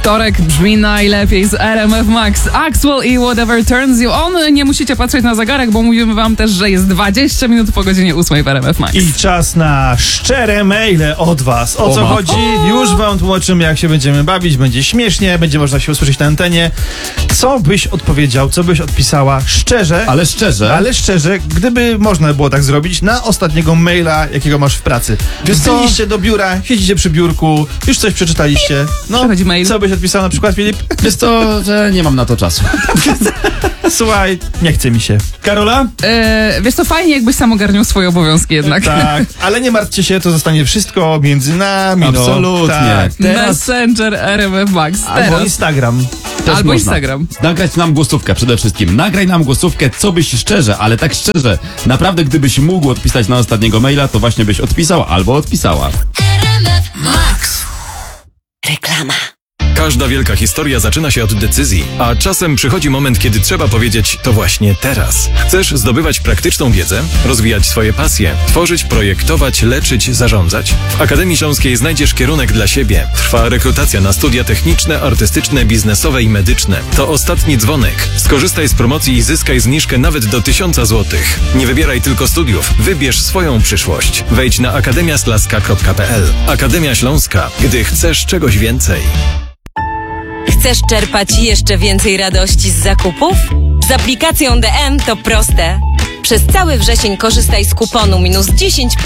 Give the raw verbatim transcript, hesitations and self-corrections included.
Wtorek brzmi najlepiej z R M F Max. Axwell i Whatever Turns You On. Nie musicie patrzeć na zegarek, bo mówimy wam też, że jest dwadzieścia minut po godzinie ósmej w R M F Max. I czas na szczere maile od was. O co O, chodzi? Już wam tłumaczymy, jak się będziemy bawić. Będzie śmiesznie, będzie można się usłyszeć na antenie. Co byś odpowiedział, co byś odpisała szczerze, Ale szczerze, ale szczerze, gdyby można było tak zrobić, na ostatniego maila, jakiego masz w pracy. Wiesz co? Byliście do biura, siedzicie przy biurku, już coś przeczytaliście. No, Przychodzi mail. co byś odpisał na przykład, Filip? wiesz co, że nie mam na to czasu. Słuchaj, nie chce mi się. Karola? E, wiesz co, fajnie jakbyś sam ogarniał swoje obowiązki jednak. Tak, ale nie martwcie się, to zostanie wszystko między nami. Absolutnie. No, tak. Teraz Messenger R M F Max. Albo Teraz. Instagram. też Albo można. Instagram. Nagrać nam głosówkę przede wszystkim. Nagraj nam głosówkę, co byś szczerze, ale tak szczerze, naprawdę gdybyś mógł odpisać na ostatniego maila, to właśnie byś odpisał albo odpisała. Max. Reklama. Każda wielka historia zaczyna się od decyzji, a czasem przychodzi moment, kiedy trzeba powiedzieć to właśnie teraz. Chcesz zdobywać praktyczną wiedzę, rozwijać swoje pasje, tworzyć, projektować, leczyć, zarządzać? W Akademii Śląskiej znajdziesz kierunek dla siebie. Trwa rekrutacja na studia techniczne, artystyczne, biznesowe i medyczne. To ostatni dzwonek. Skorzystaj z promocji i zyskaj zniżkę nawet do tysiąca złotych. Nie wybieraj tylko studiów, wybierz swoją przyszłość. Wejdź na akademia slaska kropka p l. Akademia Śląska. Gdy chcesz czegoś więcej. Chcesz czerpać jeszcze więcej radości z zakupów? Z aplikacją D M to proste. Przez cały wrzesień korzystaj z kuponu minus dziesięć